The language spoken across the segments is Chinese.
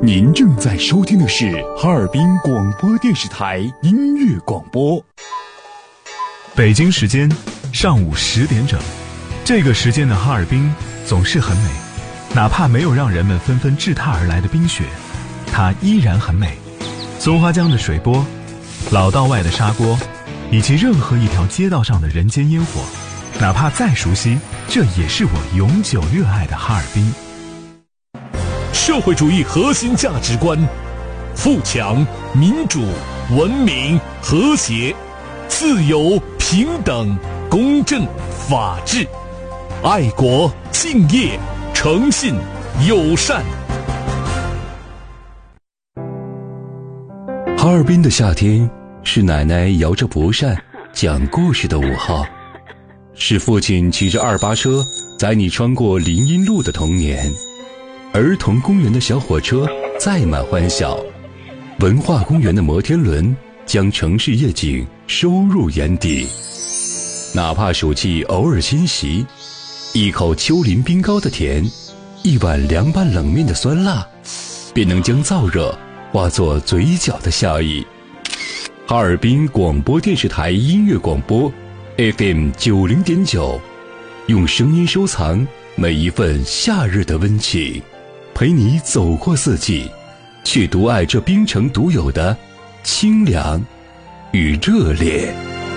您正在收听的是哈尔滨广播电视台音乐广播。 北京时间上午10点整，这个时间的哈尔滨总是很美，哪怕没有让人们纷纷掷踏而来的冰雪，它依然很美。松花江的水波，老道外的砂锅，以及任何一条街道上的人间烟火，哪怕再熟悉，这也是我永久热爱的哈尔滨。 社会主义核心价值观：富强、民主、文明、和谐、自由、平等、公正、法治、爱国、敬业、诚信、友善。 哈尔滨的夏天，是奶奶摇着蒲扇讲故事的午后，是父亲骑着288车载你穿过林荫路的童年，儿童公园的小火车载满欢笑，文化公园的摩天轮将城市夜景收入眼底。哪怕暑气偶尔侵袭，一口丘陵冰糕的甜，一碗凉拌冷面的酸辣，便能将燥热化作嘴角的笑意。哈尔滨广播电视台音乐广播 FM 90.9，用声音收藏每一份夏日的温情，陪你走过四季，去独爱这冰城独有的清凉与热烈。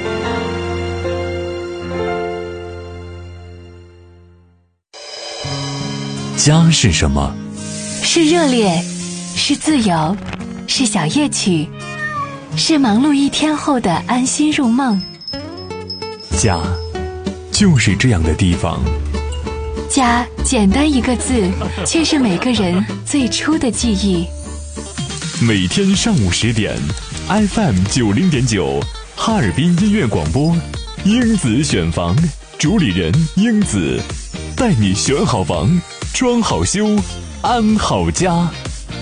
家是什么？ 是热烈，是自由，是小夜曲，是忙碌一天后的安心入梦。 家就是这样的地方。 家简单一个字，却是每个人最初的记忆。 每天上午10点 FM 90.9，哈尔滨音乐广播，英子选房，主理人英子，带你选好房，装好修，安好家。